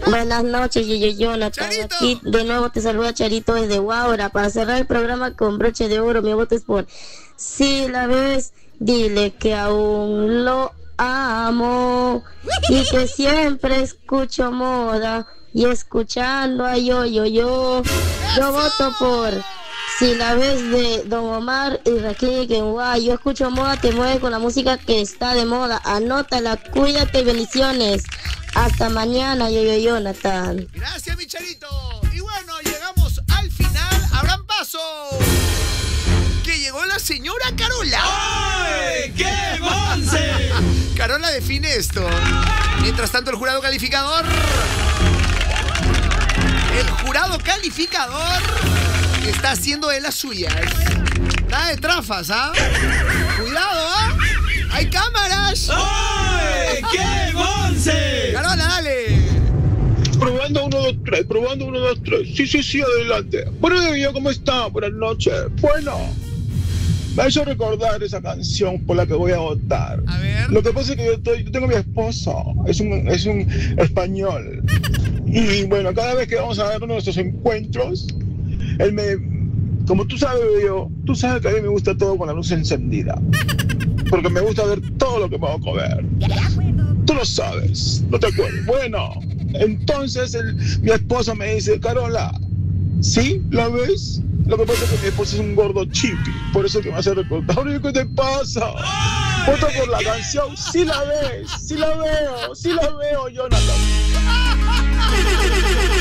Buenas noches, Jonathan. Charito. Aquí de nuevo te saluda Charito desde Guaura. Para cerrar el programa con broche de oro, mi voto es por si la ves, dile que aún lo amo y que siempre escucho moda y escuchando a yo voto por si la ves de Don Omar y Raquel Kenwa. Yo escucho moda, te mueve con la música que está de moda. Anótala, cuídate y bendiciones. Hasta mañana, Jonathan. Gracias, mi Charito. Y bueno, llegamos al final. ¡Abran paso! Que llegó la señora Carola. ¡Ay, qué monse! Carola define esto. Mientras tanto, el jurado calificador. El jurado calificador está haciendo de las suyas. Nada de trafas, ¿ah? Cuidado, ¿ah? ¡Hay cámaras! ¡Ay, qué monse! Carola, dale. Probando 1, 2, 3, probando 1, 2, 3. Sí, adelante. Bueno, yo, ¿cómo está? Buenas noches. Bueno, me ha hecho recordar esa canción por la que voy a votar. A ver. Lo que pasa es que yo tengo a mi esposo, es un español. Y bueno, cada vez que vamos a dar uno de nuestros encuentros, él como tú sabes que a mí me gusta todo con la luz encendida. Porque me gusta ver todo lo que puedo comer. Tú lo sabes, no te acuerdas. Bueno, entonces mi esposo me dice, Carola, ¿sí? ¿La ves? Lo que pasa es que mi esposo es un gordo chipi, por eso que me hace recordar. ¿Qué te pasa? Voto por la canción, sí la ves, sí la veo, Jonathan.